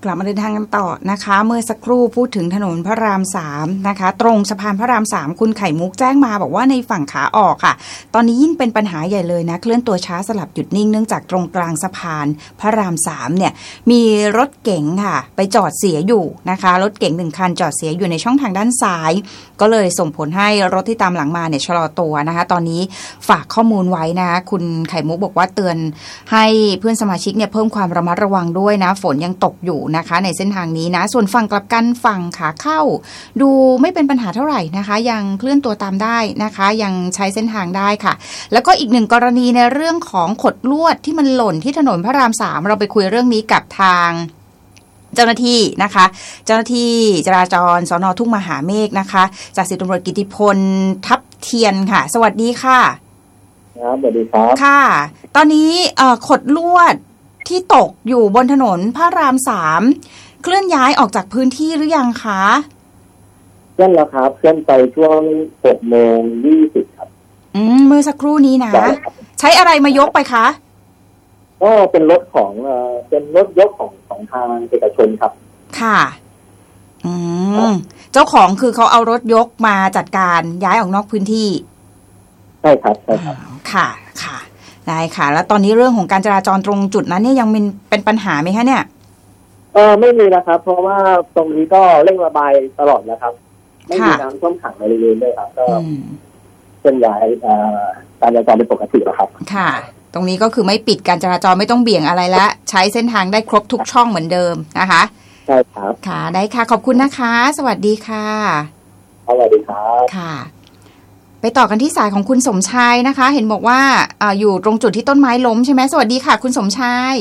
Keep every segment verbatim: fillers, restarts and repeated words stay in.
กลับมาเดินทางกันต่อนะคะเมื่อสักครู่พูดถึงถนนพระรามสามนะคะตรงสะพานพระรามสามคุณไข่มุกแจ้งมาบอกว่าในฝั่งขาออกค่ะตอนนี้ยิ่งเป็นปัญหาใหญ่เลยนะเคลื่อนตัวช้าสลับหยุดนิ่งเนื่องจากตรงกลางสะพานพระรามสามเนี่ยมีรถเก๋งค่ะไปจอดเสียอยู่นะคะรถเก๋งหนึ่งคันจอดเสียอยู่ในช่องทางด้านซ้ายก็เลยส่งผลให้รถที่ตามหลังมาเนี่ยชะลอตัวนะคะตอนนี้ฝากข้อมูลไว้นะคุณไข่มุกบอกว่าเตือนให้เพื่อนสมาชิกเนี่ยเพิ่มความระมัดระวังด้วยนะฝนยังตกอยู่นะคะในเส้นทางนี้นะส่วนฝั่งกลับกันฝั่งขาเข้าดูไม่เป็นปัญหาเท่าไหร่นะคะยังเคลื่อนตัวตามได้นะคะยังใช้เส้นทางได้ค่ะแล้วก็อีกหนึ่งกรณีในเรื่องของขดลวดที่มันหล่นที่ถนนพระรามสามเราไปคุยเรื่องนี้กับทางเจ้าหน้าที่นะคะเจ้าหน้าที่จราจรสน.ทุ่งมหาเมฆนะคะจ่าสิบตำรวจกิติพลทับเทียนค่ะสวัสดีค่ะครับสวัสดีครับค่ะตอนนี้เอ่อขดลวดที่ตกอยู่บนถนนพระรามสามเคลื่อนย้ายออกจากพื้นที่หรือยังคะเคลื่อนแล้วครับเคลื่อนไปช่วงหกโมงยี่สิบครับอืมเมื่อสักครู่นี้นะใช้อะไรมายกไปคะก็เป็นรถของเอ่อเป็นรถยกของของทางเอกชนครับค่ะอืมเจ้าของคือเขาเอารถยกมาจัดการย้ายออกนอกพื้นที่ใช่ครับใช่ครับค่ะค่ะได้ค่ะแล้วตอนนี้เรื่องของการจราจรตรงจุดนั้นเนี่ยยังเป็นเป็นปัญหาไหมคะเนี่ยเออไม่มีนะครับเพราะว่าตรงนี้ก็เร่งระบายตลอดนะครับไม่มีน้ำท่วมขังบริเวณด้วยครับก็เคลื่อนย้ายการจราจรเป็นปกติแล้วครับค่ะตรงนี้ก็คือไม่ปิดการจราจรไม่ต้องเบี่ยงอะไรแล้วใช้เส้นทางได้ครบทุกช่องเหมือนเดิมนะคะใช่ครับค่ะได้ค่ะขอบคุณนะคะสวัสดีค่ะสวัสดีครับค่ะไปต่อกันที่สายของคุณสมชายนะคะเห็นบอกว่าอ่าอยู่ตรงจุดที่ต้นไม้ล้มใช่ไหมสวัสดีค่ะคุณสมชาย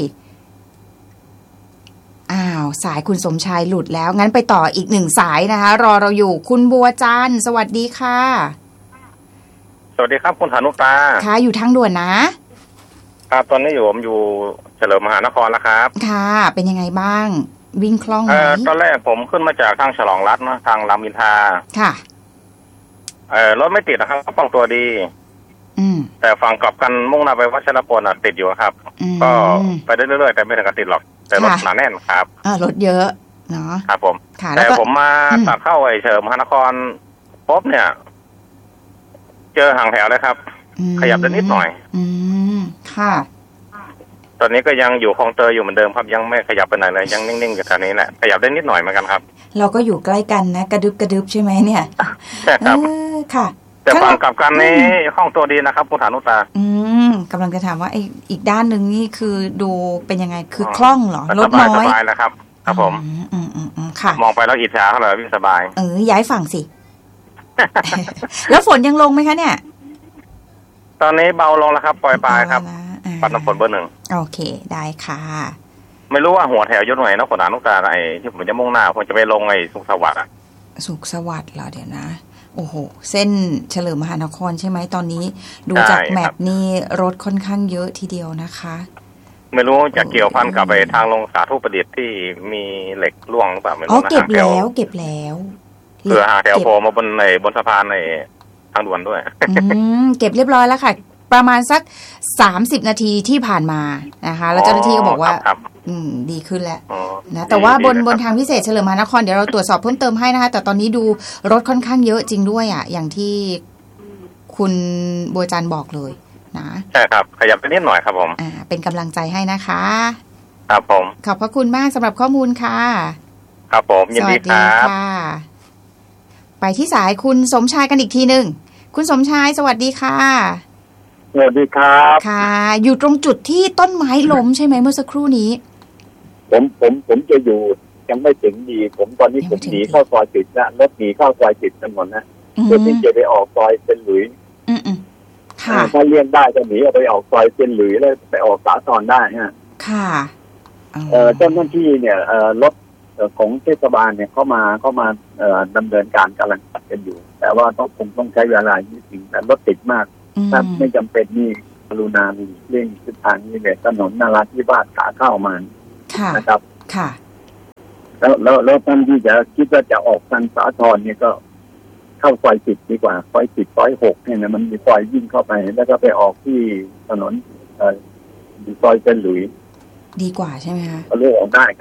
อ้าวสายคุณสมชายหลุดแล้วงั้นไปต่ออีกหนึ่งสายนะคะรอเราอยู่คุณบัวจันทร์สวัสดีค่ะสวัสดีครับคุณฐานุตาค่ะอยู่ทางด่วนนะครับตอนนี้อยู่ผมอยู่เฉลิมมหานครแล้วครับค่ะเป็นยังไงบ้างวิ่งคล่องไหมตอนแรกผมขึ้นมาจากทางฉลองรัฐนะทางรามอินทราค่ะเออรถไม่ติดนะครับป้องตัวดีอืมแต่ฝั่งกลับกันมุ่งหน้าไปวัชรพลอ่ะติดอยู่ครับก็ไปได้เรื่อยๆแต่ไม่ถึงกับติดหรอกแต่รถหนาแน่นครับอ่ารถเยอะเนาะครับผมแต่ผมมาตัดเข้าไอ้เฉลิมมหานครพบเนี่ยเจอห่างแถวเลยครับขยับได้นิดหน่อยอืมค่ะตอนนี้ก็ยังอยู่คลองเตยอยู่เหมือนเดิมครับยังไม่ขยับไปไหนเลยยังนิ่งๆอยู่แถวนี้แหละขยับได้นิดหน่อยเหมือนกันครับเราก็อยู่ใกล้กันนะกระดึบกระดึบใช่ไหมเนี่ยใช่ครับค่ะแต่ฝั่งกลับกันนี่ห้องตัวดีนะครับคุณฐานุตาอืมกำลังจะถามว่าไอ้อีกด้านหนึ่งนี่คือดูเป็นยังไงคือคล่องเหรอรถน้อยสบายแล้วครับครับผมอืมอืมอืมค่ะมองไปแล้วอิจฉาเขาเลยวิ่งสบายเออย้ายฝั่งสิ แล้วฝนยังลงไหมคะเนี่ยตอนนี้เบาลงแล้วครับปล่อยปลายครับปัดน้ำฝนเบอร์หนึ่งโอเคได้ค่ะไม่รู้ว่าหัวแถวยศหน่อยนะคุณฐานุตาไอ้ที่ผมจะมุ่งหน้าผมจะไปลงไอ้สุขสวัสดิ์อ่ะสุขสวัสดิ์เหรอเดี๋ยวนะโอ้โหเส้นเฉลิมมหานครใช่ไหมตอนนี้ดูจากแมปนี่รถค่อนข้างเยอะทีเดียวนะคะไม่รู้จะเกี่ยวพันกับไปทางลงสาธุประดิษฐ์ที่มีเหล็กล่วงหรือเปล่าไม่รู้นะอ๋อเก็บแล้วเก็บแล้วเพื่อหาแถวโผล่มาบนในบนสะพานในทางด่วนด้วยอืมเก็บเรียบร้อยแล้วค่ะประมาณสักสามสิบนาทีที่ผ่านมานะคะแล้วเจ้าหน้าที่ก็บอกว่าอืมดีขึ้นแล้วนะแต่ว่าบนบนทางพิเศษเฉลิมมหานครเดี๋ยวเราตรวจสอบเพิ่มเติมให้นะคะแต่ตอนนี้ดูรถค่อนข้างเยอะจริงด้วยอ่ะอย่างที่คุณบัวจันทร์บอกเลยนะใช่ครับขยับไปนิดหน่อยครับผมอ่าเป็นกำลังใจให้นะคะครับผมขอบพระคุณมากสำหรับข้อมูลค่ะครับผมยินดีครับไปที่สายคุณสมชายกันอีกทีนึงคุณสมชายสวัสดีค่ะสวัสดีครับค่ะอยู่ตรงจุดที่ต้นไม้ล้มใช่ไหมเมื่อสักครู่นี้ผมผมผมจะอยู่ยังไม่ถึงดีผมตอนนี้ผมหนีเข้าซอยติดนะรถหนีเข้าซอยติดกันหมดนะเพื่อที่จะไปออกซอยเป็นหลุยอืมอืมค่ะถ้าเลี่ยงได้จะหนีเอาไปออกซอยเป็นหลุยแล้วไปออกสาทรได้ฮะค่ะเอ่อเจ้าหน้าที่เนี่ยเอ่อรถของเทศบาลเนี่ยเข้ามาเข้ามาเอ่อดำเนินการกำลังตัดกันอยู่แต่ว่าต้องคงต้องใช้เวลาจริงๆแต่รถติดมากถ้าไม่จำเป็นนี่กรุณาเรื่องเส้นทางนี้เลยถนนนราธิวาสขาเข้ามานะครับค่ะแล้วแล้วแล้วท่านที่จะคิดว่าจะออกทางสาทรเนี่ยก็เข้าซอยสิบดีกว่าซอยสิบซอยหกเนี่ยนะมันมีซอยยิ่งเข้าไปแล้วก็ไปออกที่ถนนเอ่อซอยเป็นหลุยดีกว่าใช่ไหมคะก็เลือกออกได้ครับ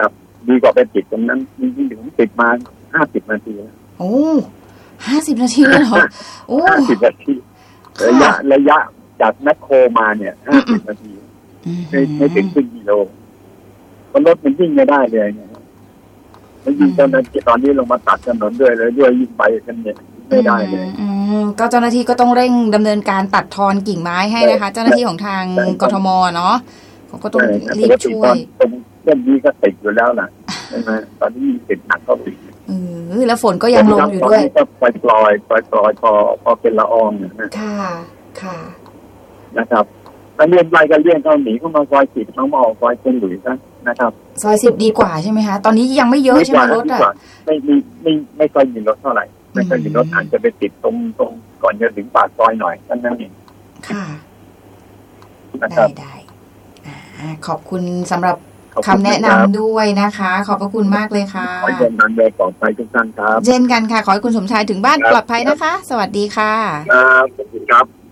ดีกว่าไปติดตรงนั้นจริงๆผมติดมาห้าสิบนาทีโอ้ห้าสิบนาทีเลยเหรอโอ้ห้าสิบนาทีระยะระยะจากแมคโครมาเนี่ยห้าสิบนาทีไม่ไม่ถึงครึ่งกิโลเพราะรถมันวิ่งไม่ได้เลยเนี่ยแล้วยิ่งเจ้าหน้าที่ตอนนี้ลงมาตัดถนนด้วยเลยด้วยยิ่งไปกันเนี่ยไม่ได้เลยก็เจ้าหน้าที่ก็ต้องเร่งดำเนินการตัดทอนกิ่งไม้ให้นะคะเจ้าหน้าที่ของทางกทมเนาะเขาก็ต้องรีบช่วยตรงเส้นนี้ก็ติดอยู่แล้วนะใช่ไหมตอนนี้ติดหนักก็ติดเออแล้วฝนก็ยังลงอยู่ด้วยก็ปล่อยปล่อยปล่อยปล่อยพอพอเป็นละอองนะค่ะค่ะนะครับถ้าเลี่ยงไรก็เลี่ยงเขาหนีเข้ามาซอยสิบเขามาออกซอยเชียงหลุยส์นะครับซอยสิบดีกว่าใช่ไหมคะตอนนี้ยังไม่เยอะใช่ไหมรถอ่ะไม่ไม่ไม่ไม่ค่อยมีรถเท่าไหร่ไม่ค่อยมีรถอาจจะไปติดตรงตรงก่อนจะถึงปากซอยหน่อยนั่นนั่นเองค่ะได้ได้ขอบคุณสำหรับคำแนะนำด้วยนะคะขอบพระคุณมากเลยค่ะขอให้คุณนันเดย์ปลอดภัยทุกท่านครับเช่นกันค่ะขอให้คุณสมชายถึงบ้านปลอดภัยนะคะสวัสดีค่ะครับขอบคุณครับ